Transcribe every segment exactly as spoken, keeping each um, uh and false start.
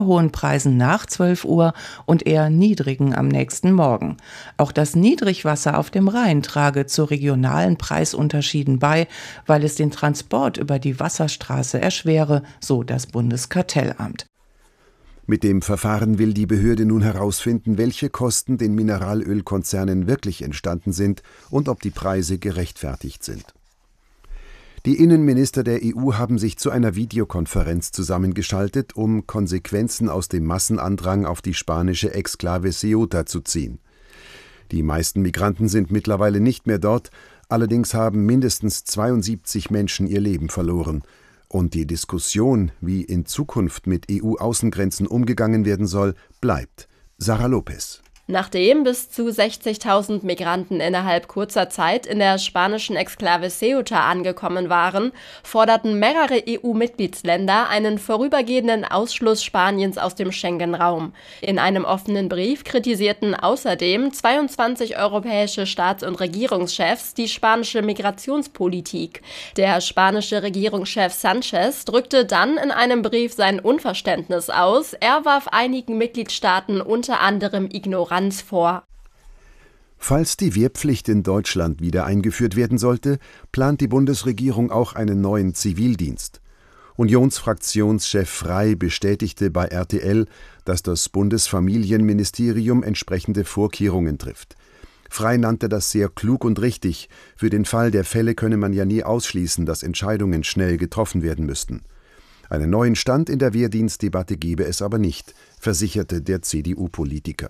hohen Preisen nach zwölf Uhr und eher niedrigen am nächsten Morgen. Auch das Niedrigwasser auf dem Rhein trage zu regionalen Preisunterschieden bei, weil es den Transport über die Wasserstraße erschwere, so das Bundeskartellamt. Mit dem Verfahren will die Behörde nun herausfinden, welche Kosten den Mineralölkonzernen wirklich entstanden sind und ob die Preise gerechtfertigt sind. Die Innenminister der E U haben sich zu einer Videokonferenz zusammengeschaltet, um Konsequenzen aus dem Massenandrang auf die spanische Exklave Ceuta zu ziehen. Die meisten Migranten sind mittlerweile nicht mehr dort, allerdings haben mindestens zweiundsiebzig Menschen ihr Leben verloren. Und die Diskussion, wie in Zukunft mit E U-Außengrenzen umgegangen werden soll, bleibt. Sarah Lopez. Nachdem bis zu sechzigtausend Migranten innerhalb kurzer Zeit in der spanischen Exklave Ceuta angekommen waren, forderten mehrere E U-Mitgliedsländer einen vorübergehenden Ausschluss Spaniens aus dem Schengen-Raum. In einem offenen Brief kritisierten außerdem zweiundzwanzig europäische Staats- und Regierungschefs die spanische Migrationspolitik. Der spanische Regierungschef Sanchez drückte dann in einem Brief sein Unverständnis aus. Er warf einigen Mitgliedstaaten unter anderem Ignoranz vor. Falls die Wehrpflicht in Deutschland wieder eingeführt werden sollte, plant die Bundesregierung auch einen neuen Zivildienst. Unionsfraktionschef Frey bestätigte bei R T L, dass das Bundesfamilienministerium entsprechende Vorkehrungen trifft. Frey nannte das sehr klug und richtig. Für den Fall der Fälle könne man ja nie ausschließen, dass Entscheidungen schnell getroffen werden müssten. Einen neuen Stand in der Wehrdienstdebatte gebe es aber nicht, versicherte der C D U-Politiker.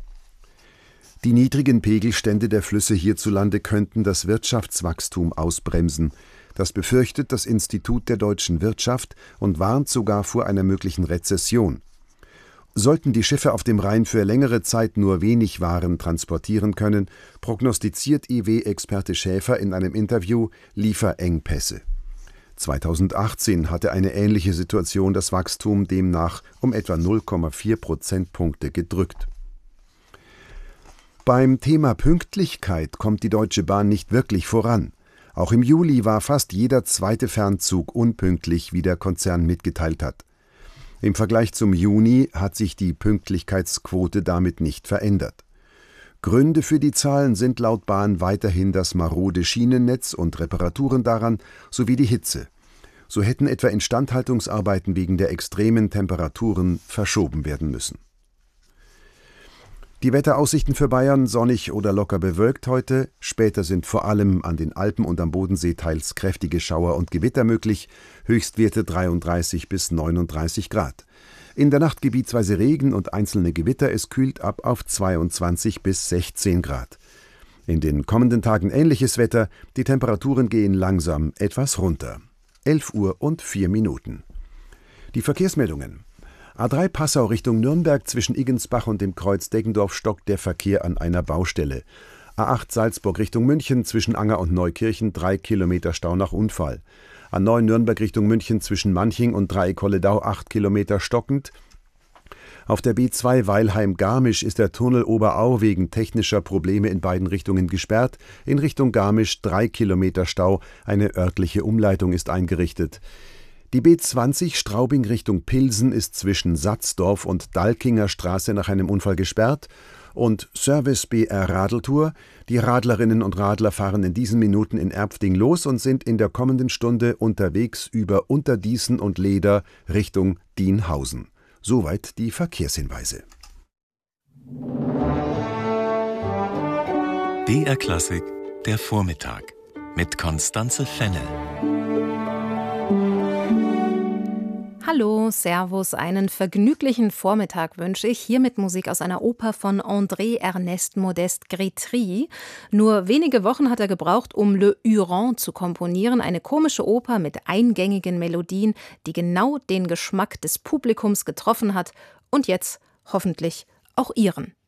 Die niedrigen Pegelstände der Flüsse hierzulande könnten das Wirtschaftswachstum ausbremsen. Das befürchtet das Institut der deutschen Wirtschaft und warnt sogar vor einer möglichen Rezession. Sollten die Schiffe auf dem Rhein für längere Zeit nur wenig Waren transportieren können, prognostiziert I W-Experte Schäfer in einem Interview Lieferengpässe. zweitausendachtzehn hatte eine ähnliche Situation das Wachstum demnach um etwa null Komma vier Prozentpunkte gedrückt. Beim Thema Pünktlichkeit kommt die Deutsche Bahn nicht wirklich voran. Auch im Juli war fast jeder zweite Fernzug unpünktlich, wie der Konzern mitgeteilt hat. Im Vergleich zum Juni hat sich die Pünktlichkeitsquote damit nicht verändert. Gründe für die Zahlen sind laut Bahn weiterhin das marode Schienennetz und Reparaturen daran sowie die Hitze. So hätten etwa Instandhaltungsarbeiten wegen der extremen Temperaturen verschoben werden müssen. Die Wetteraussichten für Bayern: sonnig oder locker bewölkt heute. Später sind vor allem an den Alpen und am Bodensee teils kräftige Schauer und Gewitter möglich. Höchstwerte dreiunddreißig bis neununddreißig Grad. In der Nacht gebietsweise Regen und einzelne Gewitter. Es kühlt ab auf zweiundzwanzig bis sechzehn Grad. In den kommenden Tagen ähnliches Wetter. Die Temperaturen gehen langsam etwas runter. elf Uhr und vier Minuten. Die Verkehrsmeldungen. A drei Passau Richtung Nürnberg, zwischen Iggensbach und dem Kreuz Deggendorf stockt der Verkehr an einer Baustelle. A acht Salzburg Richtung München, zwischen Anger und Neukirchen, drei Kilometer Stau nach Unfall. A neun Nürnberg Richtung München, zwischen Manching und Dreieck-Holledau, acht Kilometer stockend. Auf der B zwei Weilheim-Garmisch ist der Tunnel Oberau wegen technischer Probleme in beiden Richtungen gesperrt. In Richtung Garmisch drei Kilometer Stau, eine örtliche Umleitung ist eingerichtet. Die B zwanzig Straubing Richtung Pilsen ist zwischen Satzdorf und Dalkinger Straße nach einem Unfall gesperrt. Und Service B R Radeltour. Die Radlerinnen und Radler fahren in diesen Minuten in Erpfding los und sind in der kommenden Stunde unterwegs über Unterdießen und Leder Richtung Dienhausen. Soweit die Verkehrshinweise. B R Klassik, der Vormittag mit Constanze Fennel. Hallo, Servus, einen vergnüglichen Vormittag wünsche ich. Hier mit Musik aus einer Oper von André-Ernest Modeste Grétry. Nur wenige Wochen hat er gebraucht, um Le Huron zu komponieren. Eine komische Oper mit eingängigen Melodien, die genau den Geschmack des Publikums getroffen hat und jetzt hoffentlich auch Ihren.